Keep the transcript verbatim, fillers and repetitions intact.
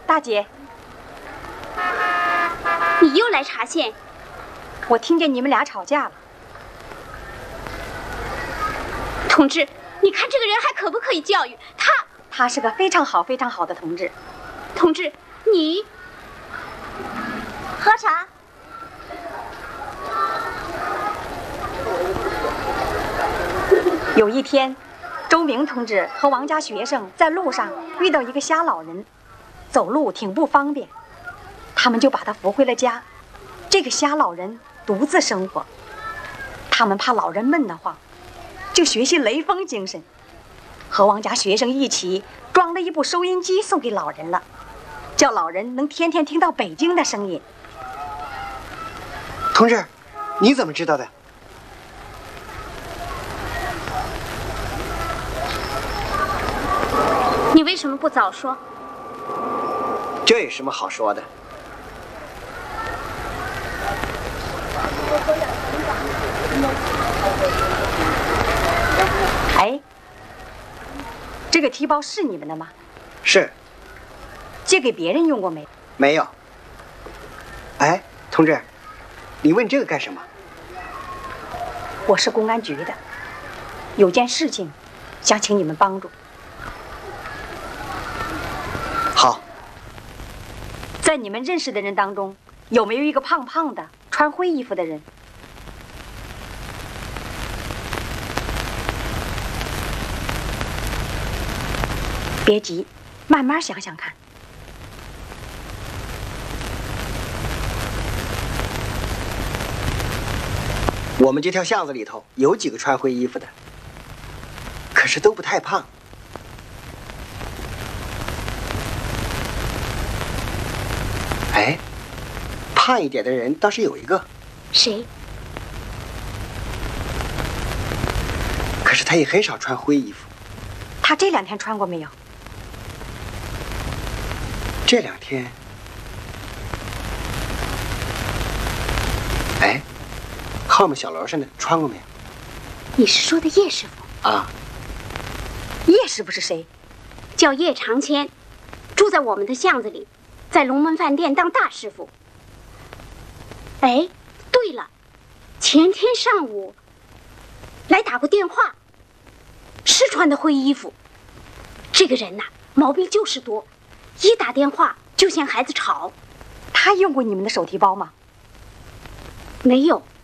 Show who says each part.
Speaker 1: 大姐，
Speaker 2: 你又来查线？
Speaker 1: 我听见你们俩吵架了。
Speaker 2: 同志，你看这个人还可不可以教育他？
Speaker 1: 他是个非常好、非常好的同志。
Speaker 2: 同志，你
Speaker 3: 喝茶。
Speaker 1: 有一天，周明同志和王家学生在路上遇到一个瞎老人，走路挺不方便，他们就把他扶回了家。这个瞎老人独自生活，他们怕老人闷得慌，就学习雷锋精神，和王家学生一起装了一部收音机送给老人了，叫老人能天天听到北京的声音。
Speaker 4: 同志，你怎么知道的？
Speaker 2: 你为什么不早说？
Speaker 4: 这有什么好说的？
Speaker 1: 哎，这个提包是你们的吗？
Speaker 4: 是。
Speaker 1: 借给别人用过没？
Speaker 4: 没有。哎，同志，你问这个干什么？
Speaker 1: 我是公安局的，有件事情想请你们帮助。
Speaker 4: 好。
Speaker 1: 在你们认识的人当中，有没有一个胖胖的穿灰衣服的人？别急，慢慢想想看。
Speaker 4: 我们这条巷子里头有几个穿灰衣服的，可是都不太胖。哎，胖一点的人倒是有一个。
Speaker 2: 谁？
Speaker 4: 可是他也很少穿灰衣服。
Speaker 1: 他这两天穿过没有？
Speaker 4: 这两天，哎，后面小楼上的穿过没有？
Speaker 2: 你是说的叶师傅
Speaker 4: 啊？
Speaker 1: 叶师傅是谁？
Speaker 2: 叫叶长谦，住在我们的巷子里，在龙门饭店当大师傅。哎，对了，前天上午来打过电话，是穿的灰衣服。这个人呐、啊，毛病就是多，一打电话就嫌孩子吵。
Speaker 1: 他用过你们的手提包吗？
Speaker 2: 没有。